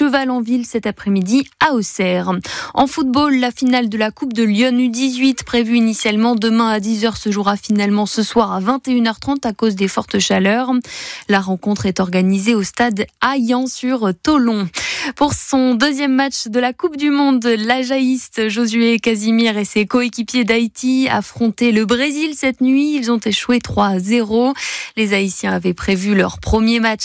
Cheval-en-Ville cet après-midi à Auxerre. En football, la finale de la Coupe de Lyon U18 prévue initialement demain à 10h se jouera finalement ce soir à 21h30 à cause des fortes chaleurs. La rencontre est organisée au stade Ayan-sur-Tholon. Pour son deuxième match de la Coupe du Monde, l'Ajaïste Josué Casimir et ses coéquipiers d'Haïti affrontaient le Brésil cette nuit. Ils ont échoué 3-0. Les Haïtiens avaient perdu leur premier match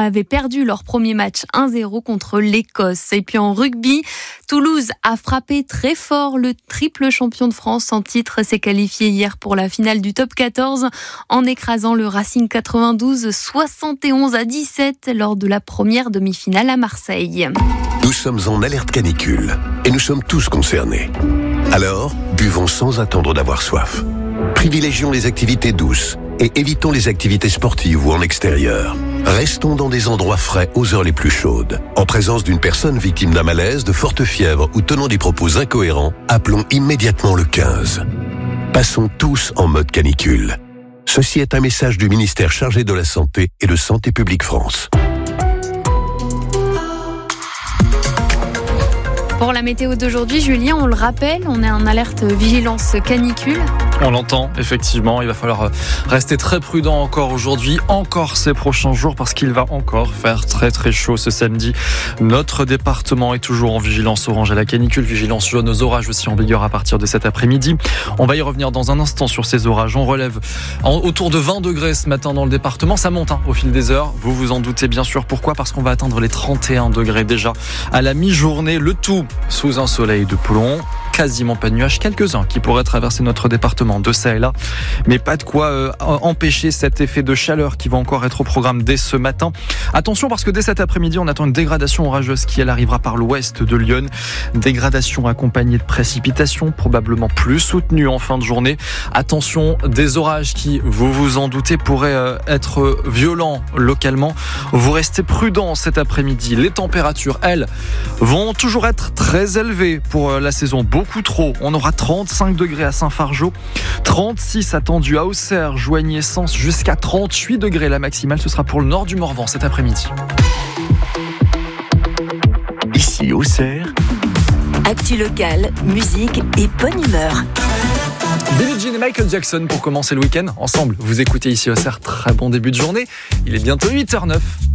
1-0 contre l'Écosse. Et puis en rugby, Toulouse a frappé très fort. Le triple champion de France en titre s'est qualifié hier pour la finale du top 14 en écrasant le Racing 92 71-17 lors de la première demi-finale à Marseille. Nous sommes en alerte canicule et nous sommes tous concernés. Alors, buvons sans attendre d'avoir soif. Privilégions les activités douces et évitons les activités sportives ou en extérieur. Restons dans des endroits frais aux heures les plus chaudes. En présence d'une personne victime d'un malaise, de forte fièvre ou tenant des propos incohérents, appelons immédiatement le 15. Passons tous en mode canicule. Ceci est un message du ministère chargé de la Santé et de Santé publique France. Pour la météo d'aujourd'hui, Julien, on le rappelle, on est en alerte vigilance canicule. On l'entend, effectivement, il va falloir rester très prudent encore aujourd'hui, encore ces prochains jours, parce qu'il va encore faire très très chaud ce samedi. Notre département est toujours en vigilance orange à la canicule, vigilance jaune aux orages aussi en vigueur à partir de cet après-midi. On va y revenir dans un instant sur ces orages. On relève autour de 20 degrés ce matin dans le département. Ça monte au fil des heures, vous vous en doutez bien sûr. Pourquoi ? Parce qu'on va atteindre les 31 degrés déjà à la mi-journée, le tout sous un soleil de plomb. Quasiment pas de nuages, quelques-uns qui pourraient traverser notre département de ça et là, mais pas de quoi empêcher cet effet de chaleur qui va encore être au programme dès ce matin. Attention parce que dès cet après-midi, on attend une dégradation orageuse qui elle arrivera par l'ouest de Lyon. Dégradation accompagnée de précipitations, probablement plus soutenues en fin de journée. Attention, des orages qui, vous vous en doutez, pourraient être violents localement. Vous restez prudents cet après-midi. Les températures, elles, vont toujours être très élevées pour la saison. Beaucoup trop. On aura 35 degrés à Saint-Fargeau, 36 attendus à Auxerre, Joigny, Sens, jusqu'à 38 degrés la maximale. Ce sera pour le nord du Morvan cet après-midi. Ici Auxerre. Actu locale, musique et bonne humeur. Billie Jean et Michael Jackson pour commencer le week-end. Ensemble, vous écoutez ici Auxerre. Très bon début de journée. Il est bientôt 8h09.